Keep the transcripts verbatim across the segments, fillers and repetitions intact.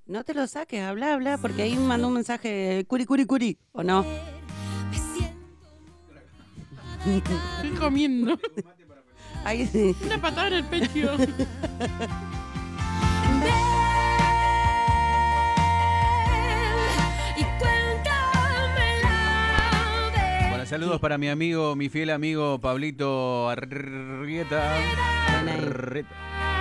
No te lo saques, habla, habla, porque ahí mandó un mensaje, curi, curi, curi, ¿o no? Estoy comiendo. Ahí sí. Una patada en el pecho. Bueno, saludos para mi amigo, mi fiel amigo Pablito Arrieta. Arrieta.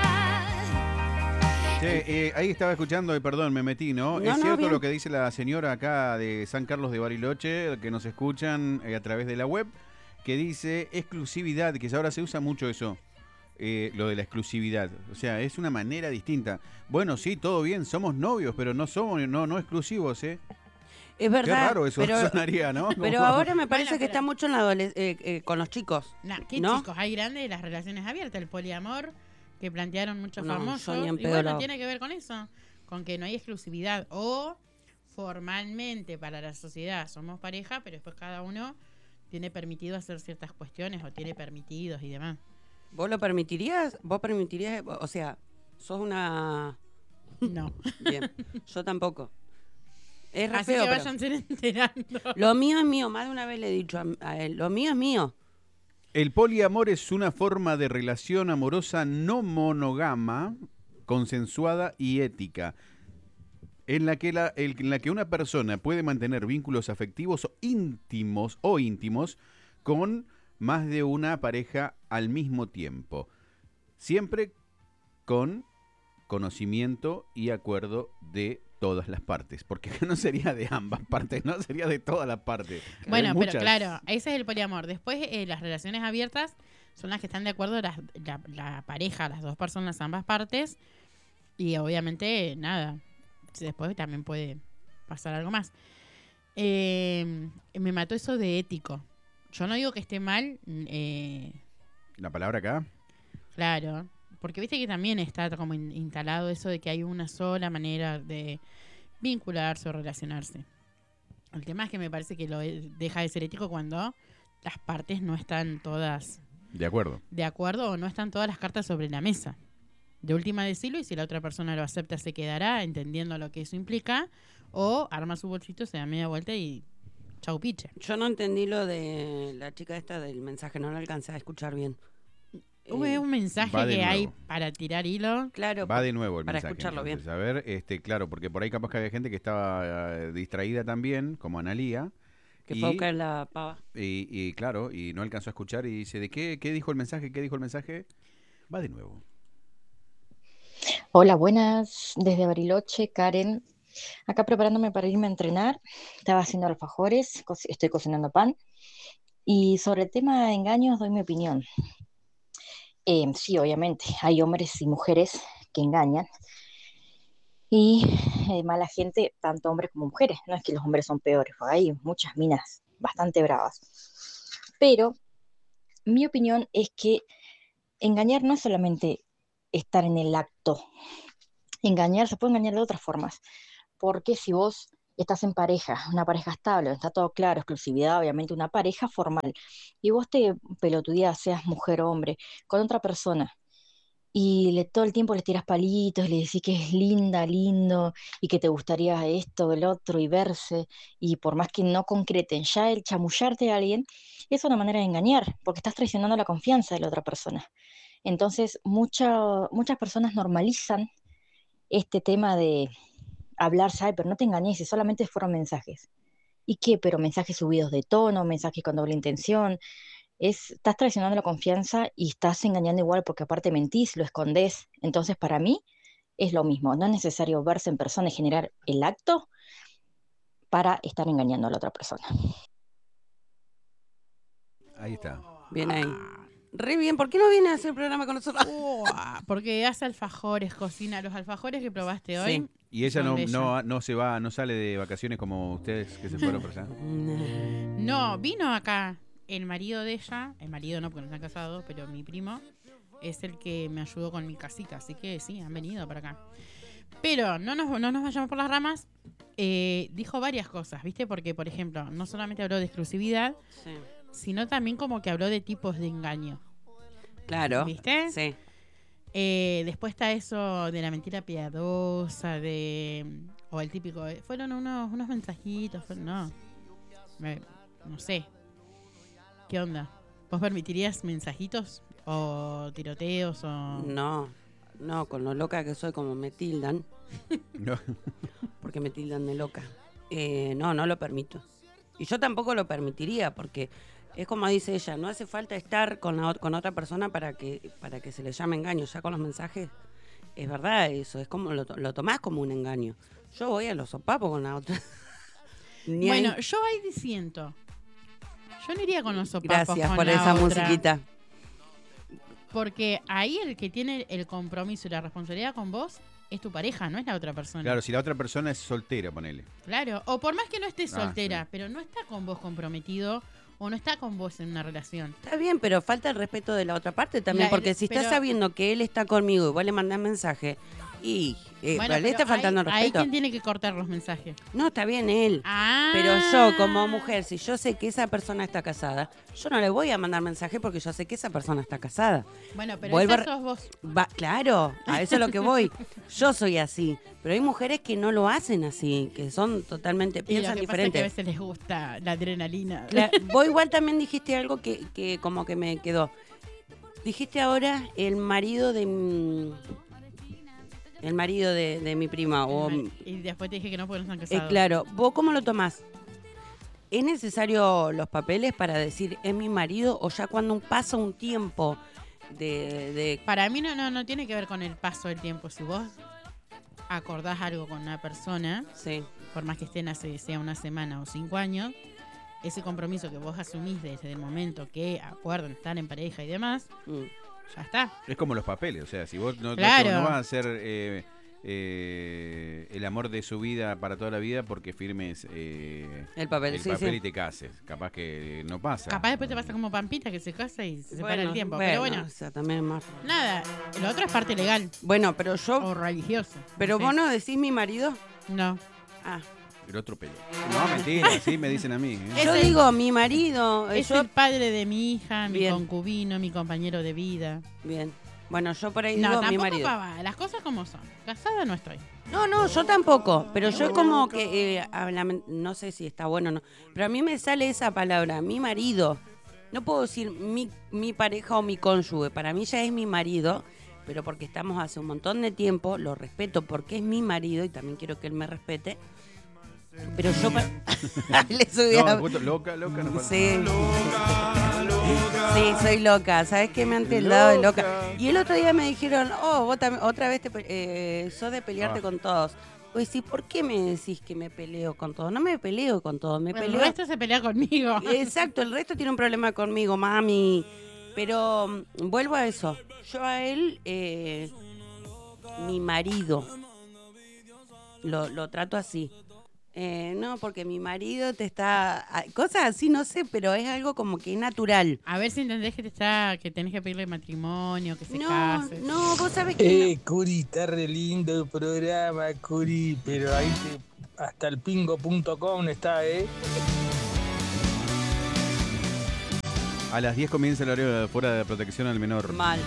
Che, eh, ahí estaba escuchando, y perdón, me metí, ¿no? No, es no, cierto bien. lo que dice la señora acá de San Carlos de Bariloche, que nos escuchan eh, a través de la web, que dice exclusividad, que ahora se usa mucho eso, eh, lo de la exclusividad. O sea, es una manera distinta. Bueno, sí, todo bien, somos novios, pero no somos no, no exclusivos, ¿eh? Es verdad. Qué raro eso pero, sonaría, ¿no? Pero Como- ahora me parece Bueno, que pero- está mucho en la adoles- eh, eh, con los chicos. Nah, ¿qué ¿no? chicos? Hay grandes las relaciones abiertas, el poliamor que plantearon muchos No, famosos. yo ni en Y pedo bueno, lo hago. tiene que ver con eso, con que no hay exclusividad. O formalmente para la sociedad somos pareja, pero después cada uno tiene permitido hacer ciertas cuestiones o tiene permitidos y demás. ¿Vos lo permitirías? ¿Vos permitirías? O sea, sos una... No. Bien, yo tampoco. Es re Así feo, que pero- vayan ser enterando. Lo mío es mío, más de una vez le he dicho a, a él, lo mío es mío. El poliamor es una forma de relación amorosa no monógama, consensuada y ética, en la que, la, el- en la que una persona puede mantener vínculos afectivos íntimos o íntimos con más de una pareja al mismo tiempo, siempre con conocimiento y acuerdo de todas las partes, porque no sería de ambas partes, no sería de todas las partes. Bueno, Hay pero muchas. claro, ese es el poliamor. Después, eh, las relaciones abiertas son las que están de acuerdo las- la, la pareja, las dos personas, ambas partes. Y obviamente, nada, después también puede pasar algo más. Eh, me mató eso de ético. Yo no digo que esté mal, eh, La palabra acá. claro, porque viste que también está como in- instalado eso de que hay una sola manera de vincularse o relacionarse. El tema es que me parece que lo e- deja de ser ético cuando las partes no están todas De acuerdo. de acuerdo o no están todas las cartas sobre la mesa. De última decirlo, y si la otra persona lo acepta se quedará entendiendo lo que eso implica, o arma su bolsito, se da media vuelta y chau piche. Yo no entendí lo de la chica esta del mensaje, no lo alcancé a escuchar bien. Hubo Eh, un mensaje va de que hay nuevo. para tirar hilo. claro, Va de nuevo el para mensaje. escucharlo entonces. bien. A ver, este, claro, porque por ahí capaz que había gente que estaba eh, distraída también, como Analía. Que y, fue a buscar la pava. y, y, claro, y no alcanzó a escuchar y dice, ¿de qué, qué dijo el mensaje? ¿Qué dijo el mensaje? Va de nuevo. Hola, buenas, desde Bariloche, Karen. Acá preparándome para irme a entrenar. Estaba haciendo alfajores, co- estoy cocinando pan. Y sobre el tema de engaños doy mi opinión. Eh, sí, obviamente, hay hombres y mujeres que engañan. Y eh, mala gente, tanto hombres como mujeres. No es que los hombres son peores, porque hay muchas minas bastante bravas. Pero mi opinión es que engañar no es solamente estar en el acto. Engañar se puede engañar de otras formas. Porque si vos estás en pareja, una pareja estable, está todo claro, exclusividad, obviamente una pareja formal, y vos te pelotudeás, seas mujer o hombre, con otra persona, y le, todo el tiempo le tiras palitos, le decís que es linda, lindo, y que te gustaría esto, el otro, y verse, y por más que no concreten, ya el chamullarte a alguien es una manera de engañar, porque estás traicionando la confianza de la otra persona. Entonces, mucha- muchas personas normalizan este tema de hablarse, ay, pero no te engañes, si solamente fueron mensajes. ¿Y qué? Pero mensajes subidos de tono, mensajes con doble intención. Es, estás traicionando la confianza y estás engañando igual porque aparte mentís, lo escondés. Entonces, para mí es lo mismo. No es necesario verse en persona y generar el acto para estar engañando a la otra persona. Ahí está. Bien ahí. Re bien, ¿por qué no viene a hacer el programa con nosotros? Uah, porque hace alfajores, cocina. Los alfajores que probaste hoy. Sí. Y ella son no, de ella. no, no se va, no sale de vacaciones como ustedes que se fueron por allá. No, vino acá el marido de ella. El marido no, porque no están casados, pero mi primo es el que me ayudó con mi casita. Así que sí, han venido para acá. Pero no nos, no nos vayamos por las ramas. Eh, dijo varias cosas, ¿viste? Porque, por ejemplo, no solamente habló de exclusividad, Sí. sino también como que habló de tipos de engaño. Claro. ¿Viste? Sí. Eh, después está eso de la mentira piadosa, de o el típico, eh, fueron unos, unos mensajitos, fueron, no, me- no sé, ¿qué onda? ¿Vos permitirías mensajitos o tiroteos o...? No, no, con lo loca que soy, como me tildan, No. porque me tildan de loca. Eh, no, no lo permito. Y yo tampoco lo permitiría, porque es como dice ella, no hace falta estar con, la ot- con otra persona para que, para que se le llame engaño. Ya con los mensajes, es verdad eso, es como lo, to- lo tomás como un engaño. Yo voy a los sopapos con la otra. Ni Bueno, ahí. yo ahí disiento. Yo no iría con los sopapos Gracias con por la esa otra, musiquita. porque ahí el que tiene el compromiso y la responsabilidad con vos es tu pareja, no es la otra persona. Claro, si la otra persona es soltera, ponele. Claro, o por más que no esté Ah, soltera, sí. pero no está con vos comprometido o no está con vos en una relación. Está bien, pero falta el respeto de la otra parte también, La- porque si pero- estás sabiendo que él está conmigo y vos le mandás mensaje y eh, Bueno, le pero está faltando ahí, el ahí respeto. quién tiene que cortar los mensajes. No, está bien él. Ah. Pero yo, como mujer, si yo sé que esa persona está casada, yo no le voy a mandar mensaje porque yo sé que esa persona está casada. Bueno, pero Vuelvo esa a re- sos vos. Va, claro, a eso es lo que voy. Yo soy así, pero hay mujeres que no lo hacen así, que son totalmente, Y lo piensan que pasa es que a diferente. veces les gusta la adrenalina. Cla- vos igual también dijiste algo que, que como que me quedó. Dijiste ahora el marido de mi- el marido de, de mi prima. O, Y después te dije que no porque no están eh, casados. claro, ¿vos cómo lo tomás? ¿Es necesario los papeles para decir es mi marido o ya cuando un- pasa un tiempo de, de- Para mí no, no, no tiene que ver con el paso del tiempo. Si vos acordás algo con una persona, sí, por más que estén hace sea una semana o cinco años, ese compromiso que vos asumís desde el momento que acuerdan estar en pareja y demás, mm, ya está. Es como los papeles, o sea, si vos no, no- Claro. no vas a ser eh, eh, el amor de su vida para toda la vida porque firmes eh, el papel, el sí, papel sí. y te cases. Capaz que no pasa. Capaz después te pasa como Pampita que se casa y se separa Bueno, el tiempo. Pero bueno, o sea, también es más. nada, lo otro es parte legal Bueno, pero yo, o religioso. pero sé. vos no decís mi marido. No. Ah, El otro peleo. No, mentira, sí me dicen a mí. ¿eh? yo el- digo mi marido. eh, Es yo, el padre de mi hija, mi Bien. concubino, mi compañero de vida. bien. Bueno, yo por ahí No, digo mi tampoco marido. pava, las cosas como son. Casada no estoy. No, no, yo tampoco, pero yo como que, eh, habla- no sé si está bueno o no, pero a mí me sale esa palabra, mi marido. No puedo decir mi, mi pareja o mi cónyuge, para mí ya es mi marido, pero porque estamos hace un montón de tiempo, lo respeto porque es mi marido y también quiero que él me respete. Pero yo... pa- Le subí No, a- justo, loca, loca, no falta. Sí. Sí, soy loca. ¿Sabes qué me han tildado de loca? Y el otro día me dijeron, oh, vos también, otra vez te, pe- eh, sos de pelearte Ah. con todos. Pues sí, ¿por qué me decís que me peleo con todos? No me peleo con todos, me El peleo. resto se pelea conmigo. Exacto, el resto tiene un problema conmigo, mami. Pero mm, vuelvo a eso. Yo a él, eh, mi marido, lo, lo trato así. Eh, no, porque mi marido te está... a- Cosas así, no sé, pero es algo como que es natural. A ver si entendés que te está, que tenés que pedirle matrimonio, que se No, case. no, vos sabés que... Eh, Curi, está re lindo el programa, Curi, pero ahí te- hasta el pingo punto com está, ¿eh? A las diez comienza el horario de fuera de protección al menor. no. Mal.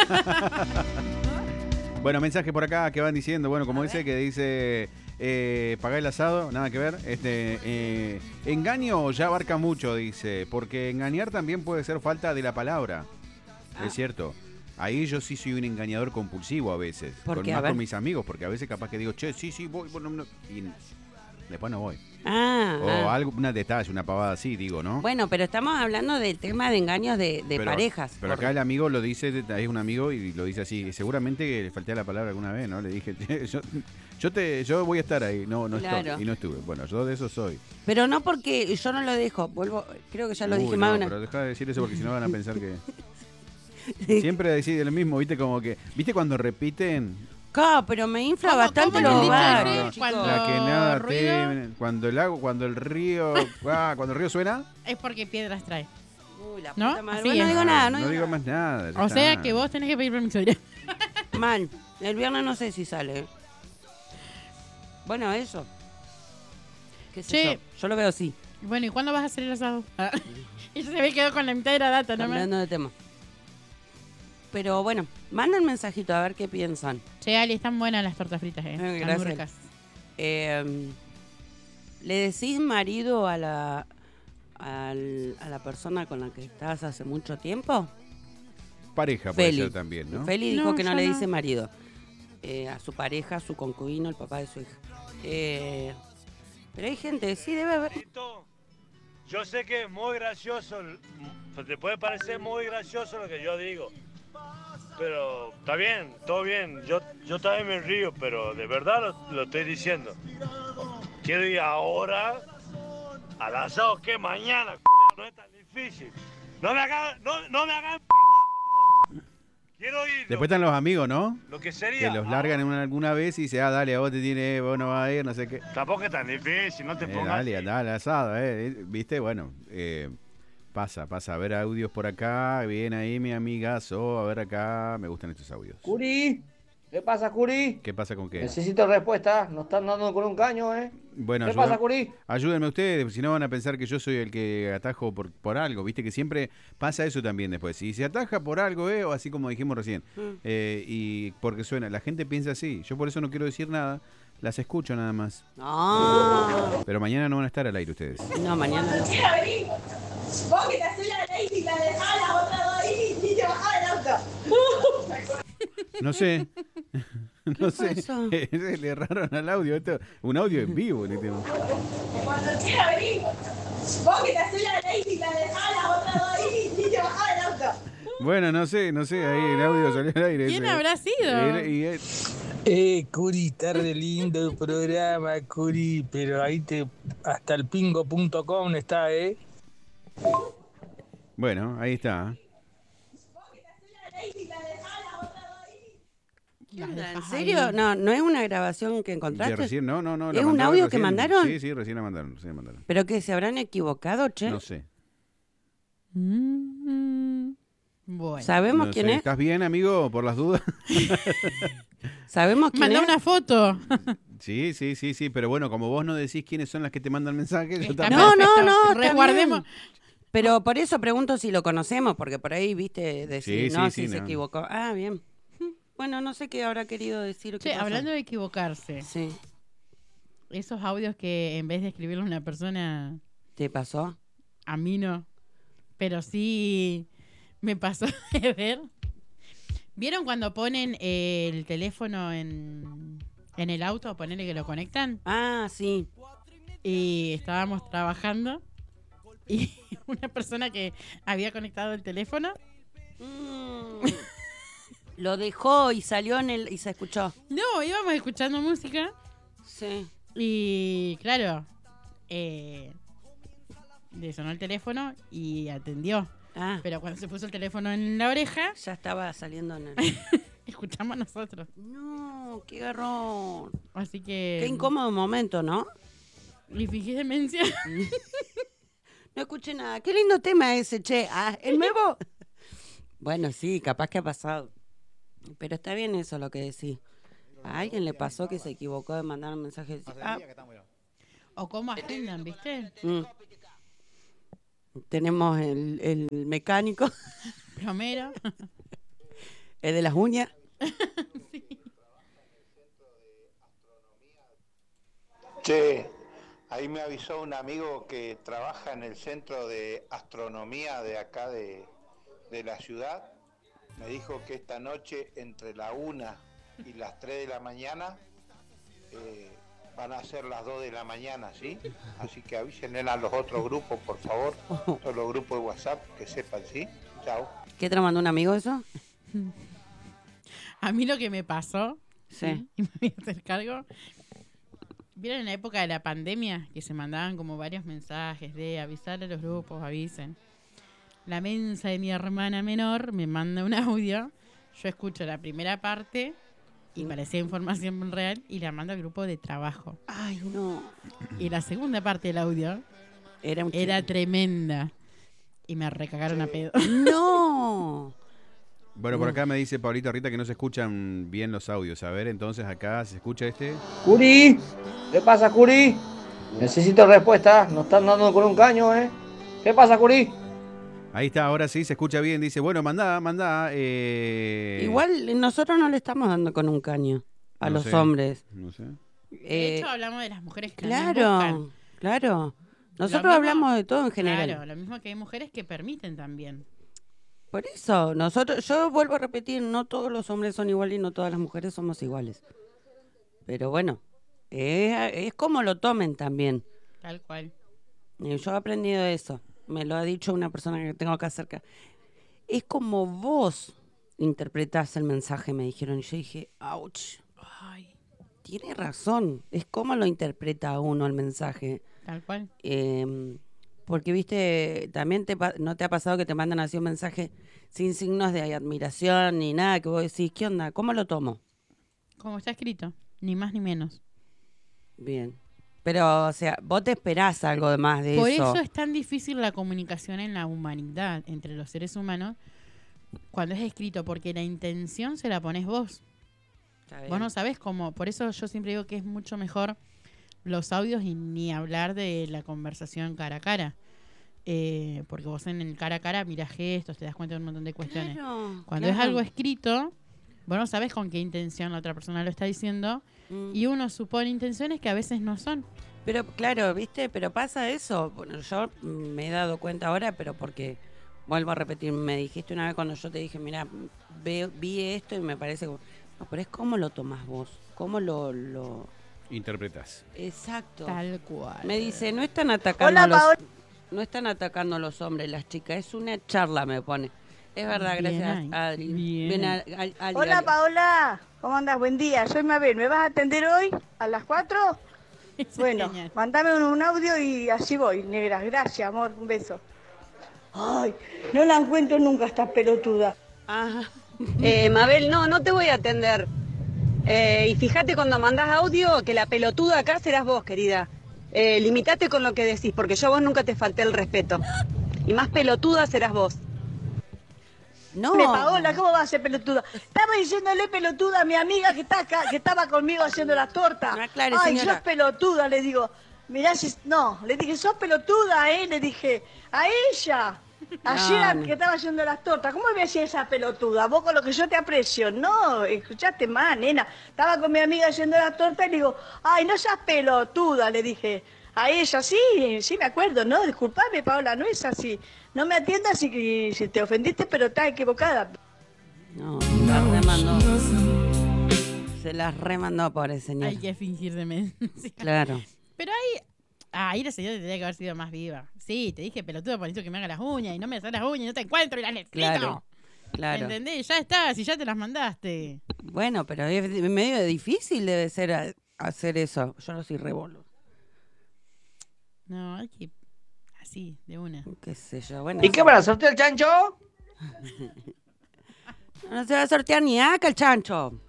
Bueno, mensajes por acá que van diciendo, bueno, como dice, que dice, eh, pagá el asado, nada que ver. Este, eh, engaño ya abarca mucho, dice, porque engañar también puede ser falta de la palabra. Ah. Es cierto. Ahí yo sí soy un engañador compulsivo a veces. ¿Por con, qué? A más ver. con mis amigos, porque a veces capaz que digo, che, sí, sí, voy, bueno, no", y después no voy. Ah, O ah. algo, una detalle, una pavada así, digo, ¿no? Bueno, pero estamos hablando del tema de engaños de, de Pero- parejas. Pero Por- acá el amigo lo dice, es un amigo y lo dice así. Seguramente le falté la palabra alguna vez, ¿no? Le dije, "Che, yo, yo te, yo voy a estar ahí. No, no Claro. estoy. Y no estuve. Bueno, yo de eso soy. Pero no porque yo no lo dejo. Vuelvo, creo que ya lo Uy, dije no, más de una. pero deja de decir eso porque si no van a pensar que... Siempre decís lo mismo, ¿viste? Como que... ¿Viste cuando repiten? Ca, pero me infla ¿Cómo- bastante cómo los el dicho ovarios, ese? chicos. Cuando- La que nada ruido. teme, cuando el lago, cuando el río... Ah, cuando el río suena... Es porque piedras trae. Uy, la ¿No? puta madre. Así Bueno, no es. digo nada, no, no digo digo nada. más nada. ya O sea está. que vos tenés que pedir permiso. Mal. El viernes no sé si sale. Bueno, eso. ¿Qué sé Che. yo? Yo lo veo así, Bueno, ¿y cuándo vas a hacer el asado? Ah. Y se ve quedó con la mitad de la data, ¿no? cambiando de tema. Pero bueno, manden mensajito a ver qué piensan. Che, Ali, están buenas las tortas fritas, ¿eh? Eh, Están gracias. ricas. Eh, ¿Le decís marido a la, al- a la persona con la que estás hace mucho tiempo? Pareja puede Feli. ser también, ¿no? Feli dijo No, que no yo le no. dice marido. Eh, a su pareja, a su concubino, el papá de su hija. Eh, pero hay gente, sí debe haber. Yo sé que es muy gracioso, te puede parecer muy gracioso lo que yo digo, pero está bien, todo bien, yo, yo también me río, pero de verdad lo, lo estoy diciendo. Quiero ir ahora al asado que mañana, culiao, no es tan difícil. No me hagan, no, no me hagan p***. Quiero ir. Después lo, están los amigos, ¿no? lo que sería. Que los largan una- alguna vez y dice, ah, dale, a vos te tiene, vos no vas a ir, no sé qué. Tampoco es tan difícil, no te Eh, pongas. dale, así. dale, asado, eh. ¿Viste? Bueno, eh, pasa, pasa. A ver audios por acá. Bien ahí, mi amigazo. A ver acá. Me gustan estos audios. Curi, ¿qué pasa, Curi? ¿Qué pasa con qué? Necesito respuesta, nos están dando con un caño, ¿eh? Bueno, ¿Qué ayuda- pasa, Curi? ayúdenme ustedes, si no van a pensar que yo soy el que atajo por, por algo. Viste que siempre pasa eso también después. Si se ataja por algo, eh, o así como dijimos recién, eh, y porque suena, la gente piensa así. Yo por eso no quiero decir nada, las escucho nada más. No, Pero mañana no van a estar al aire ustedes. no, mañana no. Vos que te haces la ley y la dejás a las otras dos ahí y te bajás del auto. No sé. No sé. pasó? Le erraron al audio. Esto, un audio en vivo. le tengo. Cuando quiera venir, vos que te haces la ley y la dejás a las otras dos ahí y te bajás del auto. Bueno, no sé, no sé. Ahí el audio salió al aire. ¿Quién ese. habrá sido? Era- y él- Eh, Curi, tarde lindo programa, Curi, pero ahí te hasta el pingo punto com está, ¿eh? Bueno, ahí está. ¿Qué onda? ¿En serio? No, no es una grabación que De encontraste. recién, no, no, no. la ¿Es un mandaron audio que recién. mandaron? Sí, sí, recién la mandaron. Recién la mandaron. ¿Pero que se habrán equivocado, che? No sé. Mm, bueno. ¿Sabemos No quién sé. es? ¿Estás bien, amigo? Por las dudas. ¿Sabemos quién Manda es? una foto. Sí, sí, sí, sí. Pero bueno, como vos no decís quiénes son las que te mandan mensajes, yo Está también. No, no, perfecto. no, está Resguardemos. bien. Pero por eso pregunto si lo conocemos, porque por ahí, viste, decir, Sí, no, sí, si sí, se no. equivocó. Ah, bien. Bueno, no sé qué habrá querido decir. o qué Che, pasó. hablando de equivocarse, Sí. esos audios que en vez de escribirle a una persona, ¿Te pasó? a mí no, pero sí me pasó de ver. ¿Vieron cuando ponen eh, el teléfono en, en el auto, ponerle que lo conectan? Ah, sí. Y estábamos trabajando y una persona que había conectado el teléfono, Mm. Lo dejó y salió en el... y se escuchó. no, íbamos escuchando música Sí. y claro, eh, le sonó el teléfono y atendió. Ah, Pero cuando se puso el teléfono en la oreja, ya estaba saliendo en el... escuchamos nosotros. No, qué garrón. Así que... Qué incómodo momento, ¿no? Y fingí demencia. No escuché nada. Qué lindo tema ese, che. Ah, ¿el nuevo? Bueno, sí, capaz que ha pasado. Pero está bien eso lo que decís. A alguien le pasó que se equivocó de mandar un mensaje. y decir, ah, O cómo agendan, ¿viste? mm. Tenemos el, el mecánico, Plomero. el de las uñas. Che, ahí me avisó un amigo que trabaja en el centro de astronomía de acá de, de la ciudad. Me dijo que esta noche entre la una y las tres de la mañana eh, van a ser las dos de la mañana, ¿sí? Así que avísenle a los otros grupos, por favor, todos los grupos de WhatsApp, que sepan, ¿sí? Chao. ¿Qué te lo mandó un amigo eso? A mí lo que me pasó, Sí. y me voy a hacer cargo. ¿Vieron en la época de la pandemia que se mandaban como varios mensajes de avisar a los grupos, avisen? La mensa de mi hermana menor me manda un audio, yo escucho la primera parte y parecía información real y la mando al grupo de trabajo. Ay, no. Y la segunda parte del audio Era un era tremenda y me recagaron a pedo. No. Bueno, por acá me dice Pablito Rita que no se escuchan bien los audios. A ver, entonces acá se escucha este. Curi, ¿qué pasa, Curi? Necesito respuesta, nos están dando con un caño, ¿eh? ¿Qué pasa, Curi? Ahí está, ahora sí, se escucha bien. Dice, bueno, mandá, mandá. Eh... Igual nosotros no le estamos dando con un caño a no los sé, hombres. No sé. De Eh, hecho, hablamos de las mujeres que claro, también buscan. claro. Nosotros Lo mismo- hablamos de todo en general. Claro, lo mismo que hay mujeres que permiten también. Por eso, nosotros, yo vuelvo a repetir, no todos los hombres son iguales y no todas las mujeres somos iguales. Pero bueno, es, es como lo tomen también. Tal cual. Y yo he aprendido eso. Me lo ha dicho una persona que tengo acá cerca. Es como vos interpretás el mensaje, me dijeron. Y yo dije, ouch. Ay, Tiene razón. Es como lo interpreta uno el mensaje. tal cual. Eh, porque, viste, también te, pa- no te ha pasado que te mandan así un mensaje sin signos de admiración ni nada, que vos decís, ¿qué onda? ¿Cómo lo tomo? Como está escrito, ni más ni menos. Bien. Pero, o sea, vos te esperás algo de más de Por eso. eso es tan difícil la comunicación en la humanidad, entre los seres humanos, cuando es escrito, porque la intención se la pones vos. Está bien. Vos no sabés cómo. Por eso yo siempre digo que es mucho mejor los audios y ni hablar de la conversación cara a cara. Eh, porque vos en el cara a cara mirás gestos, te das cuenta de un montón de cuestiones. Claro, Cuando claro. es algo escrito, vos no sabés con qué intención la otra persona lo está diciendo Mm. y uno supone intenciones que a veces no son. Pero claro, ¿viste? Pero pasa eso. Bueno, yo me he dado cuenta ahora, pero porque, vuelvo a repetir, me dijiste una vez cuando yo te dije, mira, ve, vi esto y me parece... como- No, pero es cómo lo tomás vos, cómo lo... lo... Interpretas. Exacto. Tal cual. Me dice, no están atacando Hola, a los... Paola. No están atacando a los hombres, las chicas, es una charla, me pone. Es verdad, Bien gracias, ahí, Adri. bien Ven, ahí. Ali, Ali, Hola Ali. Paola, ¿cómo andas? Buen día, soy Mabel. ¿Me vas a atender hoy a las cuatro? Eso es Bueno, genial. mandame un, un audio y así voy, negra. Gracias, amor, un beso. Ay, no la encuentro nunca esta pelotuda. Ajá. Eh, Mabel, no, no te voy a atender. Eh, y fíjate cuando mandás audio que la pelotuda acá serás vos, querida. Eh, limitate con lo que decís, porque yo a vos nunca te falté el respeto. Y más pelotuda serás vos. No. Hombre, Paola, ¿cómo va a ser pelotuda? Estaba diciéndole pelotuda a mi amiga que está acá, que estaba conmigo haciendo las tortas. No aclare, Ay, señora. sos pelotuda, le digo. Mirá, si... no, le dije, sos pelotuda, ¿eh? Le dije, a ella. Ayer No, no. que estaba haciendo las tortas, ¿cómo me hacía esa pelotuda? Vos con lo que yo te aprecio. No, escuchaste más, nena. Estaba con mi amiga haciendo las tortas y le digo, ay, no seas pelotuda, le dije. A ella, sí, sí me acuerdo, no, disculpame, Paola, no es así. No me atiendas si, si te ofendiste, pero estás equivocada. No, se las remandó. Se las remandó, pobre señor. Hay que fingir demencia. Claro. Pero ahí... Ah, ahí la señora tendría que haber sido más viva. Sí, te dije, pelotudo, por eso que me haga las uñas y no me haces las uñas y no te encuentro y las necesito. Claro, claro. ¿Entendés? Ya está, si ya te las mandaste. Bueno, pero es medio difícil debe ser a- hacer eso. Yo no soy rebolo. No, hay que... Así, de una. Qué sé yo. Bueno, ¿Y qué van a sortear el chancho? no se va a sortear ni acá el chancho.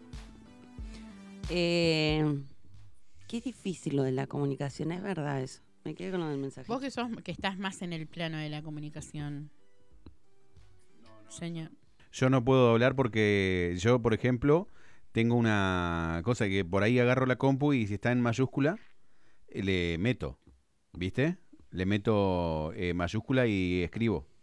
Eh, qué difícil lo de la comunicación, es verdad eso. Me quedé con lo del mensaje. Vos que sos, que estás más en el plano de la comunicación. Señor. Yo no puedo hablar porque yo, por ejemplo, tengo una cosa que por ahí agarro la compu y si está en mayúscula, eh, le meto, ¿viste? Le meto eh, mayúscula y escribo.